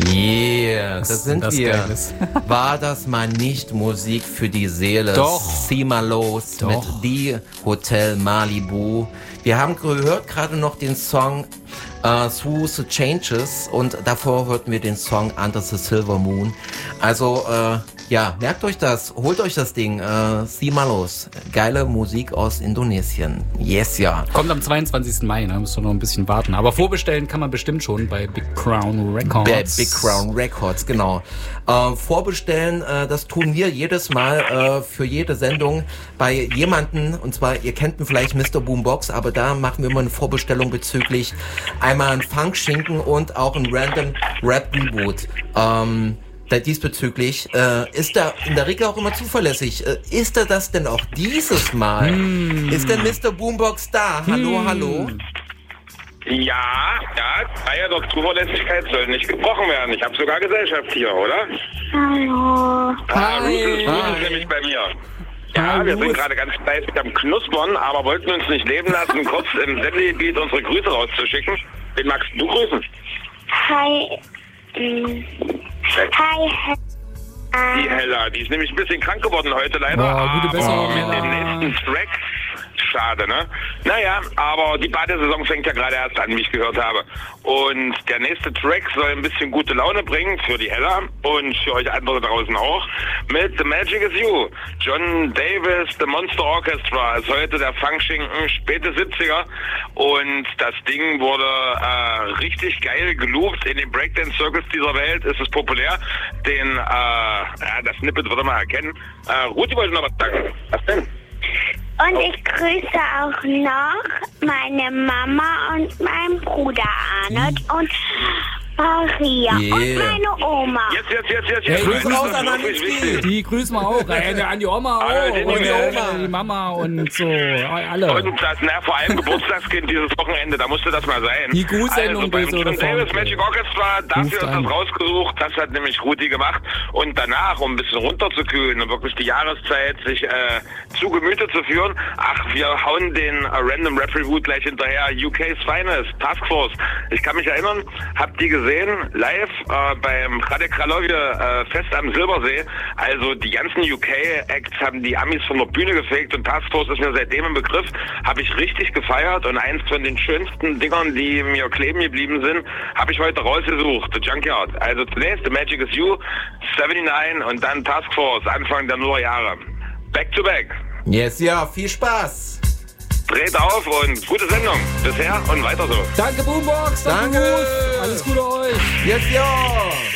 Yeah, das sind das wir. Geiles. War das mal nicht Musik für die Seele? Doch. Zieh mal los Doch. mit Die Hotel Malibu. Wir haben gehört gerade noch den Song Through the Changes und davor hörten wir den Song Under the Silver Moon. Also, ja, merkt euch das, holt euch das Ding, zieh mal los. Geile Musik aus Indonesien. Yes, ja. Kommt am 22. Mai, ne? Müsst ihr noch ein bisschen warten. Aber vorbestellen kann man bestimmt schon bei Big Crown Records. Big Crown Records, genau. Vorbestellen, das tun wir jedes Mal für jede Sendung bei jemanden, und zwar, ihr kennt ihn vielleicht, Mr. Boombox, aber da machen wir immer eine Vorbestellung bezüglich einmal ein Funk-Schinken und auch ein Random Rap-Reboot. Diesbezüglich ist er in der Regel auch immer zuverlässig. Ist er das denn auch dieses Mal? Ist denn Mr. Boombox da? Hallo, hallo? Ja, Eier der Zuverlässigkeit soll nicht gebrochen werden. Ich habe sogar Gesellschaft hier, oder? Hallo. Ruth ist nämlich bei mir. Ja, wir sind gerade ganz fleißig am Knuspern, aber wollten uns nicht leben lassen, kurz im Sendegebiet unsere Grüße rauszuschicken. Wen magst du grüßen? Hi. Hi. Die Hella, die ist nämlich ein bisschen krank geworden heute leider. Boah, gute Besserung, mit Hella. dem nächsten Track. Schade, ne? Naja, aber die Badesaison fängt ja gerade erst an, wie ich gehört habe. Und der nächste Track soll ein bisschen gute Laune bringen für die Hella und für euch andere draußen auch. Mit The Magic Is You. John Davis, The Monster Orchestra ist heute der Funkschinken, späte 70er. Und das Ding wurde richtig geil geloopt. In den Breakdance-Circles dieser Welt ist es populär. Das Snippet wird ihr mal erkennen. Ruth, wollte noch was sagen. Was denn? Und ich grüße auch noch meine Mama und meinen Bruder Arnold und Maria Yeah. und meine Oma. Jetzt. Grüße raus an Das ist Anitski. wichtig. Die grüßen wir auch. An die Oma auch. Alle, Und die Oma, die Mama und so. Alle. Und das, vor allem Geburtstagskind dieses Wochenende, da musste das mal sein. Die Grußsendung also beim böse oder John Davis Funk. Magic Orchestra, dafür Ruft ist an. das rausgesucht, das hat nämlich Ruti gemacht. Und danach, um ein bisschen runterzukühlen und wirklich die Jahreszeit sich zu Gemüte zu führen, wir hauen den Random Rap Reboot gleich hinterher. UK's Finest, Task Force. Ich kann mich erinnern, habt die gesehen, live beim Radek Kralove Fest am Silbersee. Also die ganzen UK-Acts haben die Amis von der Bühne gefegt und Task Force ist mir seitdem im Begriff. Habe ich richtig gefeiert und eins von den schönsten Dingern, die mir kleben geblieben sind, habe ich heute rausgesucht. The Junkyard. Also zunächst The Magic Is You, 79 und dann Task Force, Anfang der Nullerjahre. Back to back. Yes, ja, viel Spaß. Dreht auf und gute Sendung. Bisher und weiter so. Danke, Boombox. Danke. Ruth. Alles Gute euch. Yes, ja.